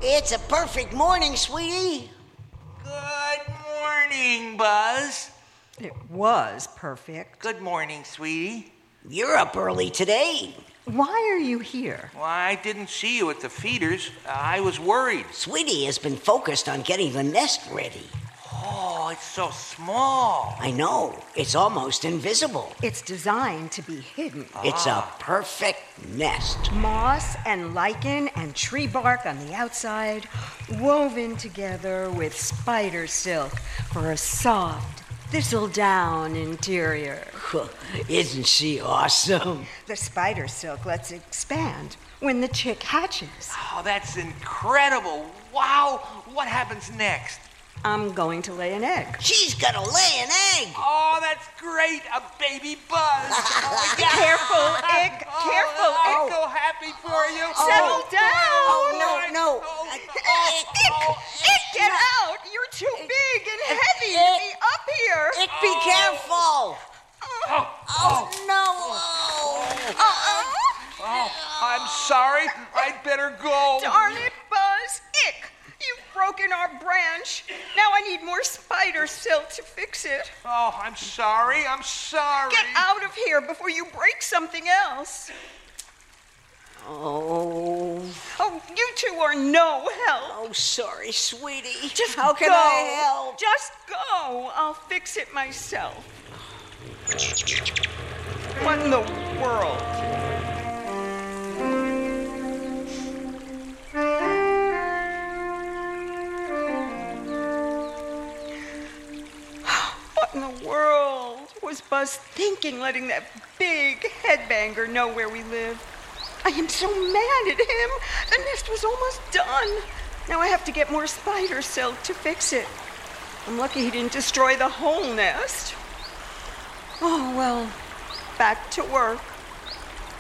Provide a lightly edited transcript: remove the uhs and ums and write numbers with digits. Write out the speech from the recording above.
It's a perfect morning, sweetie. Good morning, Buzz. It was perfect. Good morning, sweetie. You're up early today. Why are you here? Well, I didn't see you at the feeders. I was worried. Sweetie has been focused on getting the nest ready. Oh, it's so small. I know. It's almost invisible. It's designed to be hidden. It's a perfect nest. Moss and lichen and tree bark on the outside, woven together with spider silk for a soft, thistle-down interior. Isn't she awesome? The spider silk lets it expand when the chick hatches. Oh, that's incredible. Wow. What happens next? I'm going to lay an egg. She's gonna lay an egg. Oh, that's great. A baby Buzz. Oh, yeah. Careful, Ick. Careful, I'm Ick. so happy for you. Settle down. Oh, no. Ick, get out. You're too big and heavy to be up here. Ick, be careful. Oh, no. Oh, I'm sorry. I'd better go. Darn it, Buzz. Ick, you've broken our branch. Now I need more spider silk to fix it. Oh, I'm sorry. I'm sorry. Get out of here before you break something else. Oh, You two are no help. oh, sorry, sweetie. Just How can go. I help? Just go. I'll fix it myself. What in the world? What in the world was Buzz thinking, letting that big headbanger know where we live? I am so mad at him. The nest was almost done. Now I have to get more spider silk to fix it. I'm lucky he didn't destroy the whole nest. Oh, well, back to work.